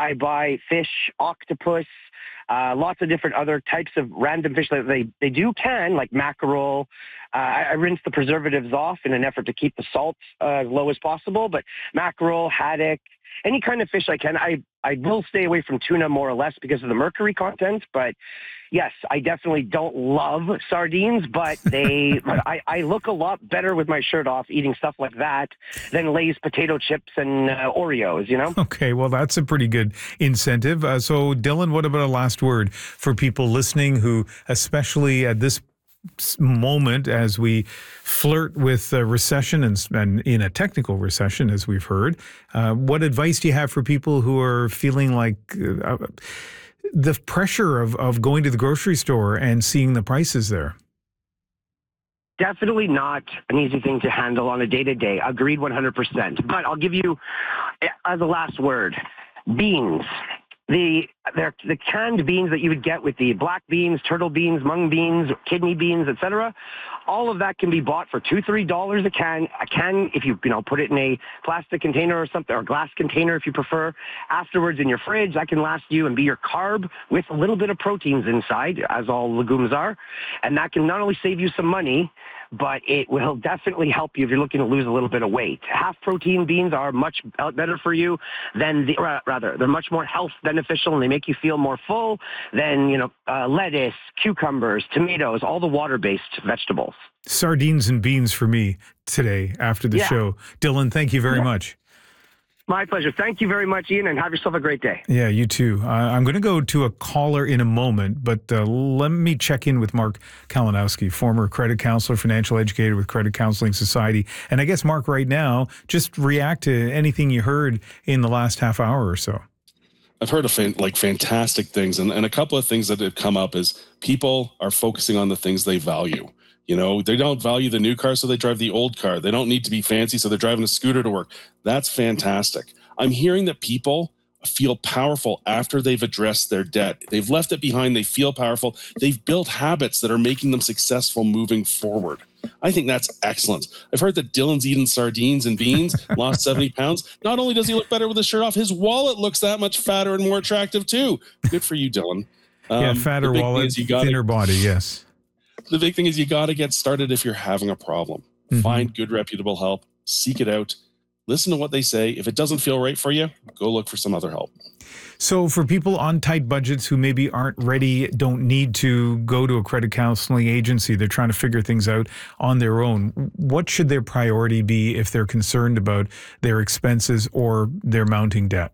I buy fish, octopus, lots of different other types of random fish that they do can, like mackerel. I rinse the preservatives off in an effort to keep the salt as low as possible, but mackerel, haddock, any kind of fish I can. I will stay away from tuna more or less because of the mercury content, but yes, I definitely don't love sardines, but I look a lot better with my shirt off eating stuff like that than Lay's potato chips and Oreos, you know? Okay, well, that's a pretty good incentive. So, Dylan, what about a last word for people listening who, especially at this moment as we flirt with a recession and in a technical recession, as we've heard, what advice do you have for people who are feeling like the pressure of going to the grocery store and seeing the prices there? Definitely not an easy thing to handle on a day-to-day. Agreed 100%. But I'll give you, as a last word, beans. The canned beans that you would get with the black beans, turtle beans, mung beans, kidney beans, etc. All of that can be bought for $2-3 a can. A can, if you put it in a plastic container or something, or glass container if you prefer. Afterwards in your fridge, that can last you and be your carb with a little bit of proteins inside, as all legumes are. And that can not only save you some money, but it will definitely help you if you're looking to lose a little bit of weight. Half protein beans are much better for you than they're much more health beneficial, and they make you feel more full than, lettuce, cucumbers, tomatoes, all the water-based vegetables. Sardines and beans for me today after the show. Dylan, thank you very much. My pleasure. Thank you very much, Ian, and have yourself a great day. Yeah, you too. I'm going to go to a caller in a moment, but let me check in with Mark Kalinowski, former credit counselor, financial educator with Credit Counseling Society. And I guess, Mark, right now, just react to anything you heard in the last half hour or so. I've heard of fantastic things, and a couple of things that have come up is people are focusing on the things they value. They don't value the new car, so they drive the old car. They don't need to be fancy, so they're driving a scooter to work. That's fantastic. I'm hearing that people feel powerful after they've addressed their debt. They've left it behind. They feel powerful. They've built habits that are making them successful moving forward. I think that's excellent. I've heard that Dylan's eating sardines and beans, lost 70 pounds. Not only does he look better with his shirt off, his wallet looks that much fatter and more attractive too. Good for you, Dylan. Fatter wallet, thinner body, yes. The big thing is you got to get started if you're having a problem. Find good, reputable help. Seek it out. Listen to what they say. If it doesn't feel right for you, go look for some other help. So for people on tight budgets who maybe aren't ready, don't need to go to a credit counseling agency, they're trying to figure things out on their own, what should their priority be if they're concerned about their expenses or their mounting debt?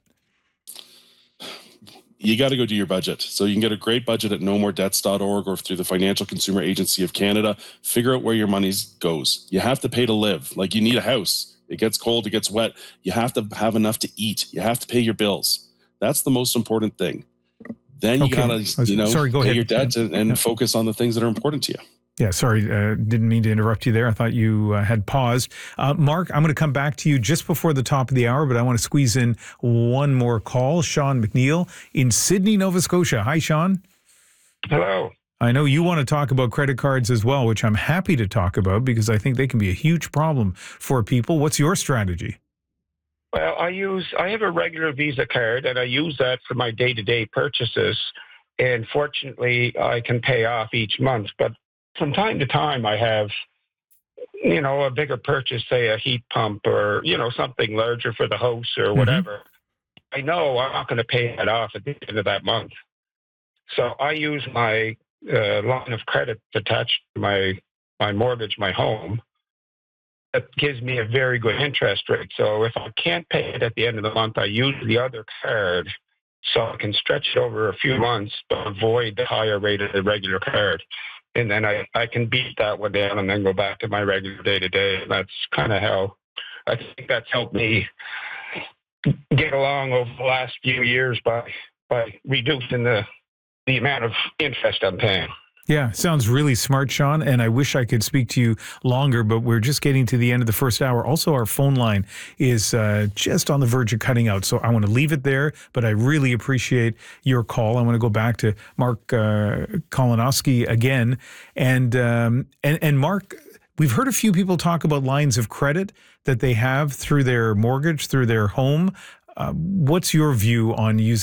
You got to go do your budget. So you can get a great budget at nomordebts.org or through the Financial Consumer Agency of Canada. Figure out where your money goes. You have to pay to live. Like you need a house. It gets cold, it gets wet. You have to have enough to eat. You have to pay your bills. That's the most important thing. Then you got to, pay your debt and focus on the things that are important to you. Yeah, sorry, didn't mean to interrupt you there. I thought you had paused. Mark, I'm going to come back to you just before the top of the hour, but I want to squeeze in one more call. Sean McNeil in Sydney, Nova Scotia. Hi, Sean. Hello. I know you want to talk about credit cards as well, which I'm happy to talk about because I think they can be a huge problem for people. What's your strategy? Well, I have a regular Visa card, and I use that for my day-to-day purchases. And fortunately, I can pay off each month. But from time to time, I have, a bigger purchase, say a heat pump or, something larger for the house or whatever. I know I'm not going to pay that off at the end of that month. So I use my line of credit attached to my mortgage, my home. That gives me a very good interest rate. So if I can't pay it at the end of the month, I use the other card so I can stretch it over a few months but avoid the higher rate of the regular card. And then I can beat that one down and then go back to my regular day-to-day. That's kind of how I think that's helped me get along over the last few years by reducing the amount of interest I'm paying. Yeah, sounds really smart, Sean, and I wish I could speak to you longer, but we're just getting to the end of the first hour. Also, our phone line is just on the verge of cutting out, so I want to leave it there, but I really appreciate your call. I want to go back to Mark Kalinowski again, and Mark, we've heard a few people talk about lines of credit that they have through their mortgage, through their home. What's your view on using